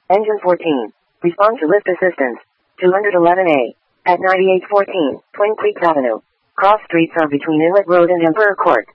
Engine 14. Respond to lift assistance. 211A. At 9814, Twin Creeks Avenue. Cross streets are between Inlet Road and Emperor Court.